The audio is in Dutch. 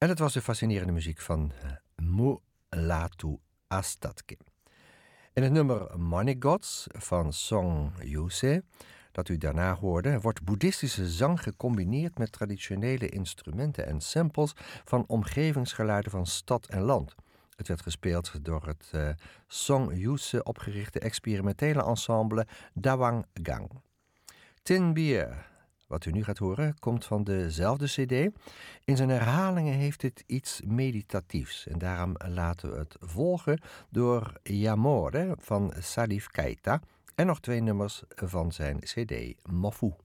En het was de fascinerende muziek van Mulatu Astatke. In het nummer Money Gods van Song Yuse, dat u daarna hoorde, wordt boeddhistische zang gecombineerd met traditionele instrumenten en samples van omgevingsgeluiden van stad en land. Het werd gespeeld door het Song Yuse opgerichte experimentele ensemble Dawang Gang. Tin Beer, wat u nu gaat horen, komt van dezelfde cd. In zijn herhalingen heeft het iets meditatiefs en daarom laten we het volgen door Yamore van Salif Keita en nog 2 nummers van zijn cd Mofu.